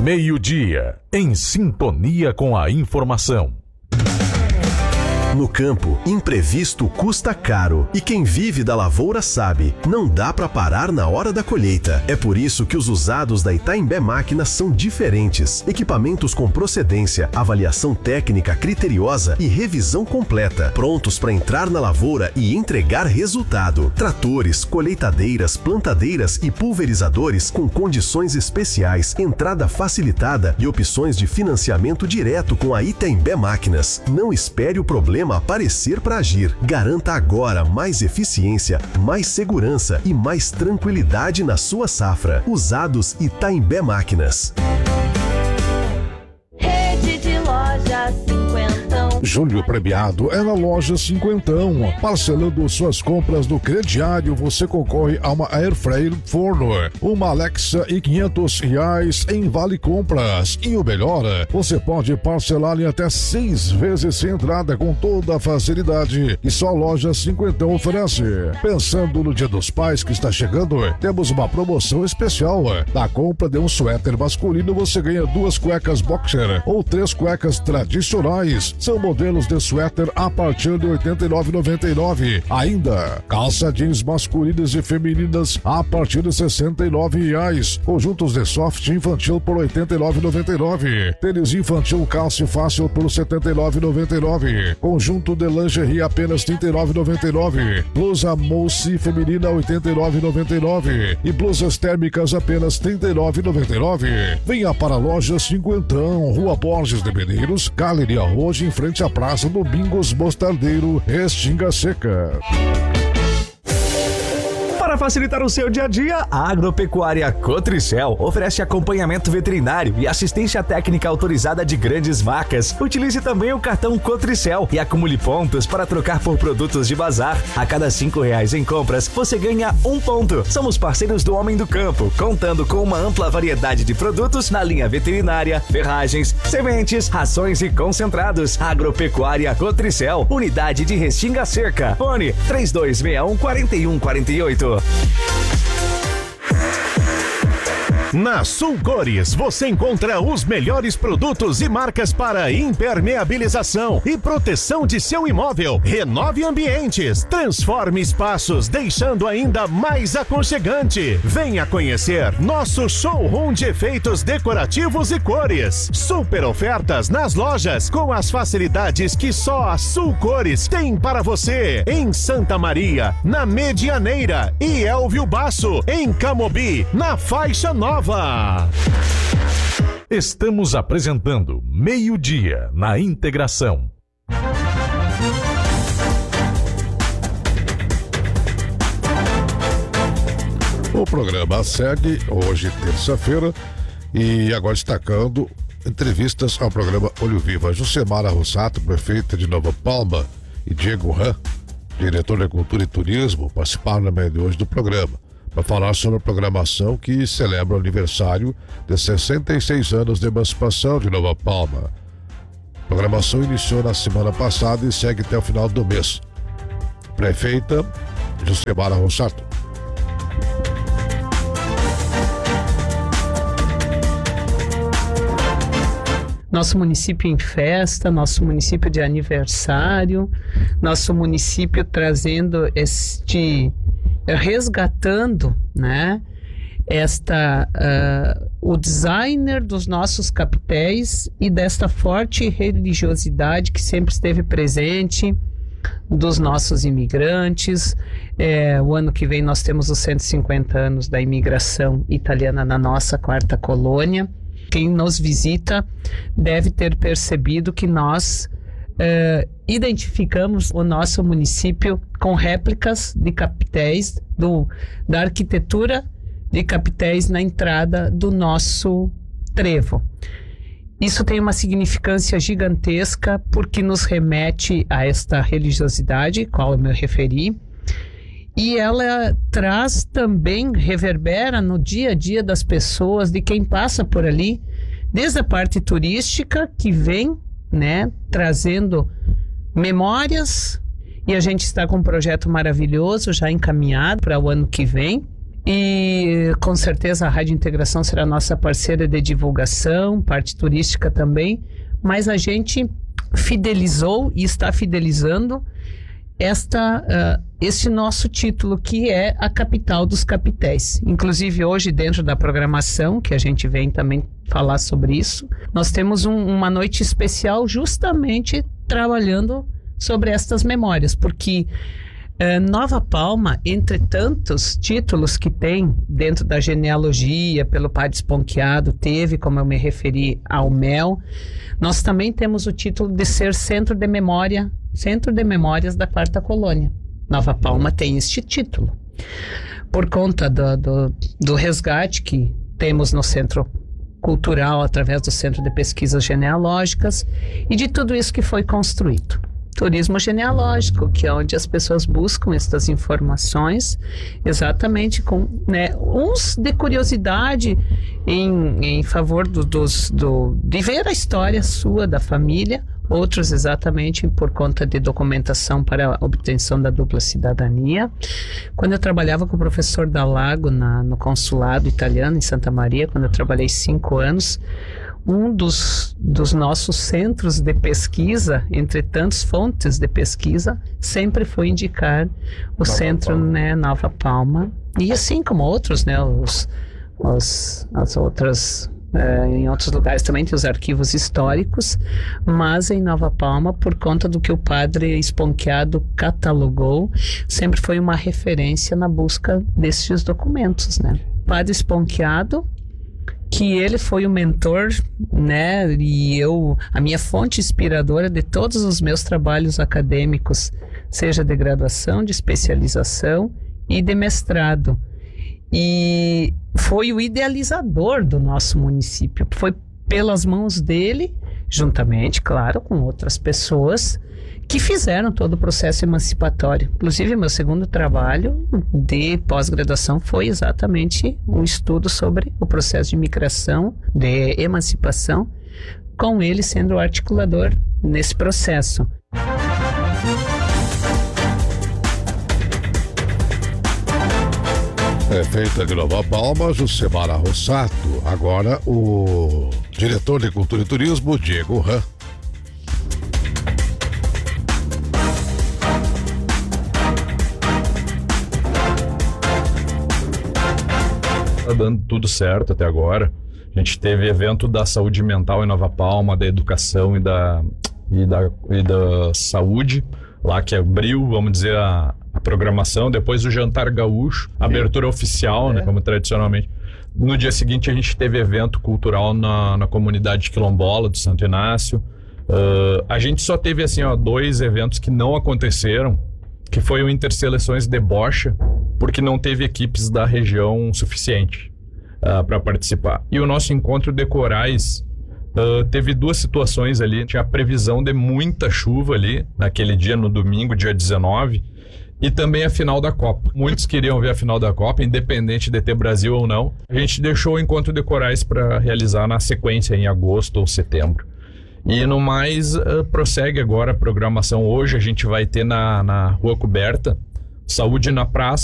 Meio-dia, em sintonia com a informação. No campo, imprevisto custa caro. E quem vive da lavoura sabe, não dá para parar na hora da colheita. É por isso que os usados da Itaimbé Máquinas são diferentes. Equipamentos com procedência, avaliação técnica criteriosa e revisão completa. Prontos para entrar na lavoura e entregar resultado. Tratores, colheitadeiras, plantadeiras e pulverizadores com condições especiais, entrada facilitada e opções de financiamento direto com a Itaimbé Máquinas. Não espere o problema aparecer para agir. Garanta agora mais eficiência, mais segurança e mais tranquilidade na sua safra. Usados Itaimbé Máquinas. Rede de lojas Cinquentão. Julho premiado é na loja Cinquentão. Parcelando suas compras no crediário, você concorre a uma Air Fryer Forno, uma Alexa e R$500 em Vale Compras. E o melhor, você pode parcelar em até 6 vezes sem entrada com toda a facilidade que só a loja Cinquentão oferece. Pensando no Dia dos Pais que está chegando, temos uma promoção especial. Na compra de um suéter masculino, você ganha 2 cuecas boxer ou 3 cuecas tradicionais. São modelos de suéter a partir de R$ 89,99. Ainda, calça jeans masculinas e femininas a partir de R$ 69,00. Conjuntos de soft infantil por R$ 89,99. Tênis infantil calça fácil por R$ 79,99. Conjunto de lingerie apenas R$ 39,99. Blusa mousse feminina R$ 89,99. E blusas térmicas apenas R$ 39,99. Venha para a loja Cinquentão, Rua Borges de Medeiros, Galeria Hoje, em frente à Praça do Bingos Mostardeiro, Restinga Seca. Para facilitar o seu dia a dia, a Agropecuária Cotricel oferece acompanhamento veterinário e assistência técnica autorizada de grandes marcas. Utilize também o cartão Cotricel e acumule pontos para trocar por produtos de bazar. A cada R$5 em compras, você ganha 1 ponto. Somos parceiros do Homem do Campo, contando com uma ampla variedade de produtos na linha veterinária, ferragens, sementes, rações e concentrados. Agropecuária Cotricel, unidade de Restinga Seca. Fone 3261-4148. Na Sul Cores, você encontra os melhores produtos e marcas para impermeabilização e proteção de seu imóvel. Renove ambientes, transforme espaços, deixando ainda mais aconchegante. Venha conhecer nosso showroom de efeitos decorativos e cores. Super ofertas nas lojas, com as facilidades que só a Sul Cores tem para você. Em Santa Maria, na Medianeira, e Elvio Basso, em Camobi, na Faixa Nova. Estamos apresentando Meio-Dia na Integração. O programa segue hoje, terça-feira, e agora destacando entrevistas ao programa Olho Vivo. Josemara Rossato, prefeita de Nova Palma, e Diego Ram, diretor de Cultura e Turismo, participaram na manhã de hoje do programa para falar sobre a programação que celebra o aniversário de 66 anos de emancipação de Nova Palma. A programação iniciou na semana passada e segue até o final do mês. Prefeita Josemara Rossato. Nosso município em festa, nosso município de aniversário, nosso município trazendo resgatando, né, o designer dos nossos capitéis e desta forte religiosidade que sempre esteve presente dos nossos imigrantes. O ano que vem nós temos os 150 anos da imigração italiana na nossa quarta colônia. Quem nos visita deve ter percebido que nós identificamos o nosso município com réplicas de capitéis da arquitetura de capitéis na entrada do nosso trevo. Isso tem uma significância gigantesca porque nos remete a esta religiosidade, qual eu me referi, e ela traz também, reverbera no dia a dia das pessoas, de quem passa por ali, desde a parte turística que vem, né, trazendo memórias, e a gente está com um projeto maravilhoso já encaminhado para o ano que vem, E com certeza a Rádio Integração será nossa parceira de divulgação, parte turística também, mas a gente fidelizou e está fidelizando este nosso título, que é a capital dos capitéis. Inclusive hoje, dentro da programação, que a gente vem também falar sobre isso, nós temos uma noite especial justamente trabalhando sobre estas memórias, porque Nova Palma, entre tantos títulos que tem dentro da genealogia, pelo Padre Esponquiado, teve, como eu me referi, ao Mel, nós também temos o título de ser Centro de Memórias da Quarta Colônia. Nova Palma tem este título, por conta do resgate que temos no Centro Cultural, através do Centro de Pesquisas Genealógicas, e de tudo isso que foi construído. Turismo genealógico, que é onde as pessoas buscam estas informações, exatamente com, uns de curiosidade em favor de ver a história sua, da família, outros exatamente por conta de documentação para a obtenção da dupla cidadania. Quando eu trabalhava com o professor Dalago no consulado italiano em Santa Maria, quando eu trabalhei 5 anos, um dos nossos centros de pesquisa, entre tantas fontes de pesquisa, sempre foi indicar o centro Nova Palma, e assim como outros, as outras, em outros lugares também tem os arquivos históricos, mas em Nova Palma, por conta do que o Padre Esponquiado catalogou, sempre foi uma referência na busca destes documentos, Padre Esponquiado, que ele foi o mentor, e a minha fonte inspiradora de todos os meus trabalhos acadêmicos, seja de graduação, de especialização e de mestrado. E foi o idealizador do nosso município. Foi pelas mãos dele, juntamente, claro, com outras pessoas, que fizeram todo o processo emancipatório. Inclusive, meu segundo trabalho de pós-graduação foi exatamente um estudo sobre o processo de migração, de emancipação, com ele sendo o articulador nesse processo. Prefeita de Nova Palma, Jucimara Rossato. Agora o diretor de Cultura e Turismo, Diego Ram. Tá dando tudo certo até agora. A gente teve evento da saúde mental em Nova Palma, da educação e da saúde, lá que abriu, vamos dizer, a programação. Depois o jantar gaúcho, abertura oficial, como tradicionalmente. No dia seguinte a gente teve evento cultural na comunidade quilombola do Santo Inácio. A gente só teve 2 eventos que não aconteceram, que foi o Interseleções de Bocha, porque não teve equipes da região suficiente para participar. E o nosso encontro de corais teve 2 situações ali. Tinha a previsão de muita chuva ali, naquele dia, no domingo, dia 19, e também a final da Copa. Muitos queriam ver a final da Copa, independente de ter Brasil ou não. A gente deixou o encontro de corais para realizar na sequência, em agosto ou setembro. E no mais, prossegue agora a programação. Hoje a gente vai ter na Rua Coberta, Saúde na Praça,